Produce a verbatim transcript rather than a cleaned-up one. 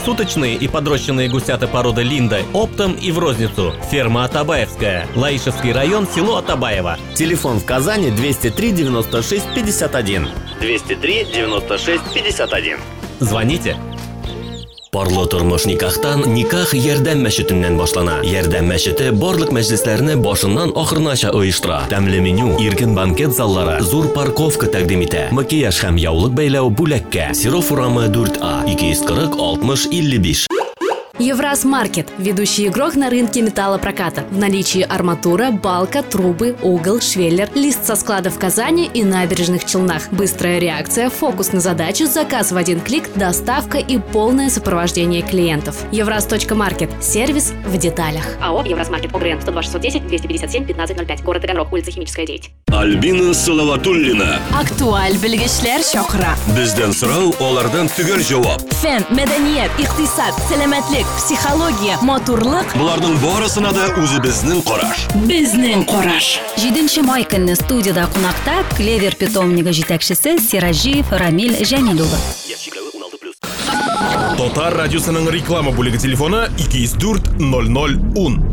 Суточные и подрощенные гусята породы Линда оптом и в розницу. Ферма Атабаевская. Лаишевский район, село Атабаево. Телефон в Казани двести три девяносто шесть пятьдесят один. двести три девяносто шесть пятьдесят один. Звоните. Парлы тормыш никахтан никах ярдәм мәчетеннән башлана. Ярдәм мәчете барлык мәҗлесләрне башыннан ахырынача оештыра. Тәмле меню, иркен банкет заллары, зур парковка тәкъдим итә. Макияж һәм яулык бәйләү бүләккә. Серов урамы дүрт А, ике йөз кырык алтмыш илле биш. Евраз Маркет – ведущий игрок на рынке металлопроката. В наличии арматура, балка, трубы, угол, швеллер, лист со склада в Казани и набережных Челнах. Быстрая реакция, фокус на задачу, заказ в один клик, доставка и полное сопровождение клиентов. Евраз.маркет. Сервис в деталях. АО «Евразмаркет». ОГРН сто два шестьсот десять двести пятьдесят семь пятнадцать ноль пять. Город Таганрог. Улица Химическая, девять. Альбина Салаватуллина. Актуаль белгечләр чакыра. Бездән сорау, алардан төгәл җавап. Фән, мәдәният, икътисад, сәламәтлек, психология, матурлык. Буларның барысына да үзебезнең караш. Безнең караш. җиденче май көнне студияда кунакта Клевер питомнигы җитәкчесе Сиражиев Рамил Җәмил улы. Тотар радиосының реклама бүлеге телефоны ике йөз дүрт ноль ноль ун.